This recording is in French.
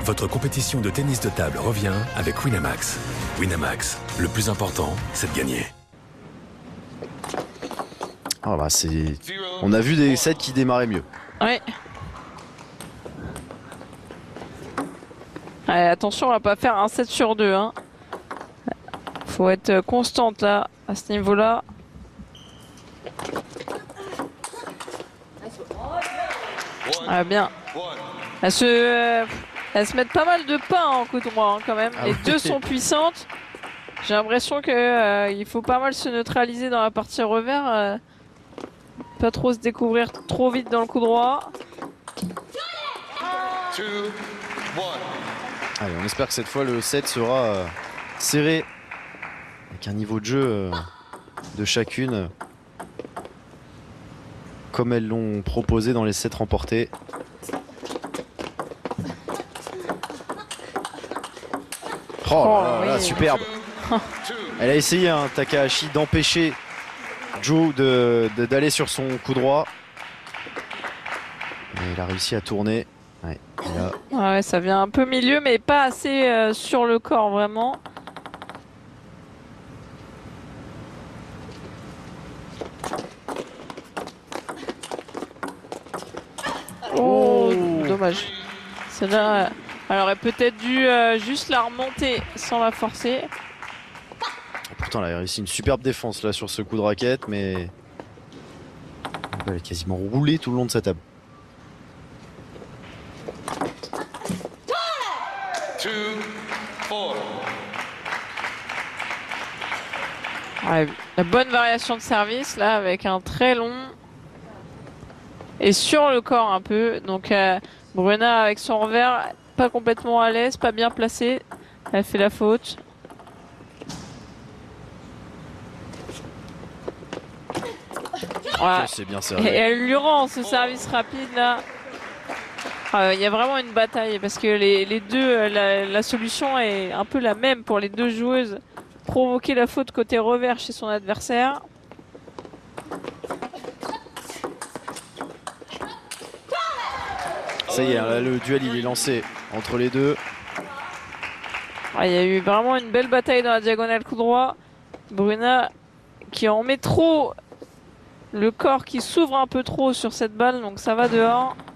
Votre compétition de tennis de table revient avec Winamax. Winamax, le plus important, c'est de gagner. Ah bah on a vu des sets qui démarraient mieux. Ouais. Allez, attention, on va pas faire un 7 sur 2. Hein. Faut être constante là, à ce niveau-là. Ah, bien. Elles se mettent pas mal de pain en coup droit hein, quand même. Ah Les oui. deux sont puissantes. J'ai l'impression que il faut pas mal se neutraliser dans la partie revers. Pas trop se découvrir trop vite dans le coup droit. Allez, on espère que cette fois le set sera serré avec un niveau de jeu de chacune comme elles l'ont proposé dans les sets remportés. Oh là là, oui. superbe. Elle a essayé, hein, Takahashi, d'empêcher Joe d'aller sur son coup droit. Et il a réussi à tourner. Ouais, et là, Ouais, ça vient un peu milieu, mais pas assez sur le corps vraiment. Oh, dommage. Celle-là, elle aurait peut-être dû juste la remonter sans la forcer. pourtant, elle a réussi une superbe défense là sur ce coup de raquette, mais elle a quasiment roulé tout le long de sa table. Ouais, la bonne variation de service là avec un très long et sur le corps un peu. Donc Bruna avec son revers pas complètement à l'aise, pas bien placé. Elle fait la faute. Voilà. C'est bien Et servi. elle lui rend ce service rapide là. Il y a vraiment une bataille parce que les deux, la solution est un peu la même pour les deux joueuses. Provoquer la faute côté revers chez son adversaire. Ça y est, là, le duel il est lancé entre les deux. Il y a eu vraiment une belle bataille dans la diagonale coup droit. Bruna qui en met trop. Le corps qui s'ouvre un peu trop sur cette balle, donc ça va dehors.